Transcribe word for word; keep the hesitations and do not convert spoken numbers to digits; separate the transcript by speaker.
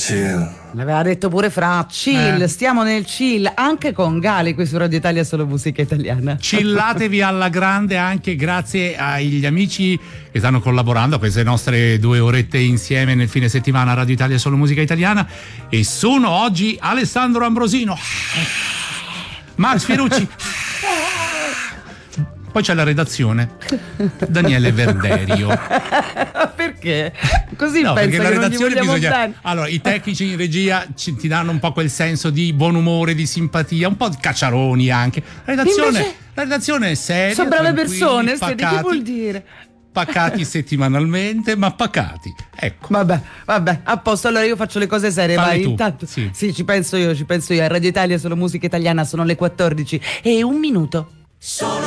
Speaker 1: Chill.
Speaker 2: L'aveva detto pure Fra, chill,
Speaker 3: Eh.
Speaker 2: stiamo nel chill, anche con Gali qui su Radio Italia Solo Musica Italiana.
Speaker 3: Chillatevi alla grande, anche grazie agli amici che stanno collaborando a queste nostre due orette insieme nel fine settimana a Radio Italia Solo Musica Italiana, e sono oggi Alessandro Ambrosino, Max Fierucci, poi c'è la redazione, Daniele Verderio.
Speaker 2: Perché? Così
Speaker 3: No,
Speaker 2: penso
Speaker 3: perché
Speaker 2: che
Speaker 3: la
Speaker 2: non gli
Speaker 3: redazione
Speaker 2: vogliamo
Speaker 3: bisogna.
Speaker 2: bene.
Speaker 3: Allora, i tecnici in regia ci, ti danno un po' quel senso di buon umore, di simpatia, un po' di cacciaroni anche. La redazione,
Speaker 2: Invece-
Speaker 3: la redazione è seria.
Speaker 2: Sono brave
Speaker 3: tranquilli,
Speaker 2: persone, siete, che
Speaker 3: pacati,
Speaker 2: vuol dire?
Speaker 3: Pacati settimanalmente, ma pacati. Ecco.
Speaker 2: Vabbè, vabbè, a posto, allora io faccio le cose serie,
Speaker 3: Falle
Speaker 2: vai.
Speaker 3: tu,
Speaker 2: Intanto,
Speaker 3: sì.
Speaker 2: sì, ci penso io, ci penso io. A Radio Italia Solo Musica Italiana sono le quattordici e un minuto.